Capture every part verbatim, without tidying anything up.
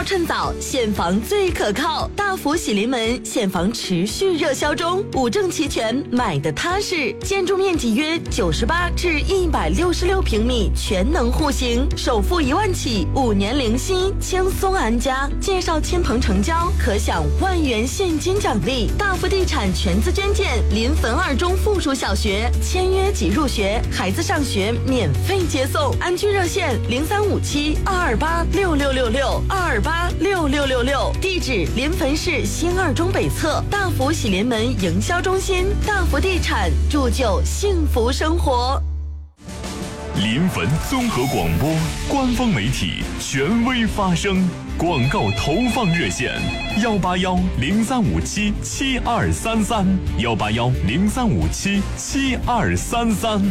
要趁早，现房最可靠。大福喜临门现房持续热销中，五证齐全，买的踏实。建筑面积约九十八至一百六十六平米，全能户型，首付一万起，五年零息，轻松安家。介绍亲朋成交，可享万元现金奖励。大福地产全资捐建临汾二中附属小学，签约即入学，孩子上学免费接送。安居热线零三五七二二八六六六六二二八六六六六，地址临汾市新二中北侧大福喜临门营销中心。大福地产铸就幸福生活。 临汾综合广播官方媒体，权威发声。广告投放热线：幺八幺零三五七七二三三，幺八幺零三五七七二三三。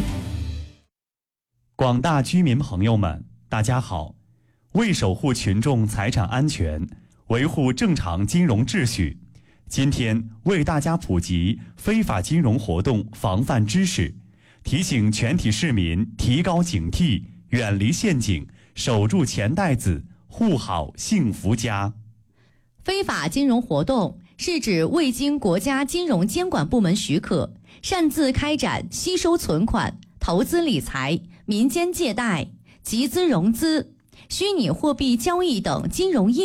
广大居民朋友们，大家好！为守护群众财产安全，维护正常金融秩序，今天为大家普及非法金融活动防范知识，提醒全体市民提高警惕，远离陷阱，守住钱袋子，护好幸福家。 非法金融活动是指未经国家金融监管部门许可，擅自开展吸收存款、投资理财、民间借贷、集资融资、虚拟货币交易等金融业